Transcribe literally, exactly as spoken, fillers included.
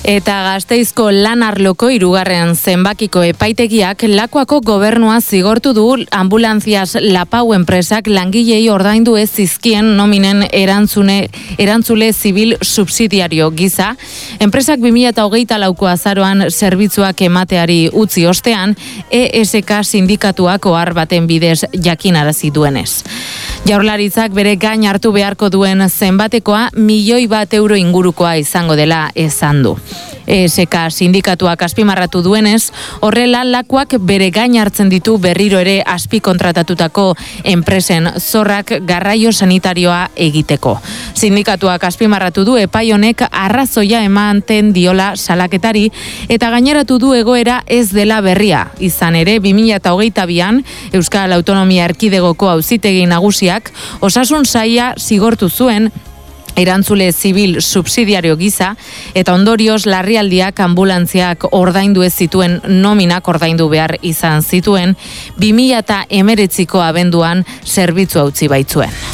Eta Gasteizko lan arloko hirugarren zenbakiko epaitegiak Lakuako gobernua zigortu du ambulantziaz Lapau enpresak langilei ordaindu ez zizkien nominen erantzune, erantzule zibil subsidiario gisa. Enpresak bi mila hogeita lauko azaroan zerbitzuak emateari utzi ostean, E S K sindikatuak ohar baten bidez jakinarazi duenez. Jaurlaritzak bere gain hartu beharko duen zenbatekoa milioi bat euro ingurukoa izango dela esan du. E S K sindikatuak azpimarratu duenez, horrela Lakuak bere gain hartzen ditu berriro ere azpikontratatutako enpresen zorrak garraio sanitarioa egiteko. Sindikatuak azpimarratu du epai honek arrazoia ematen diola salaketari eta gaineratu du egoera ez dela berria. Izan ere, bi mila hogeita bian Euskal Autonomia Erkidegoko Auzitegi Nagusiak osasun saila zigortu zuen erantzule zibil subsidiario gisa, eta ondorioz larrialdiak ambulantziak ordaindu ez zituen nominak ordaindu behar izan zituen, bi mila hemeretziko abenduan zerbitzu utzi baitzuen.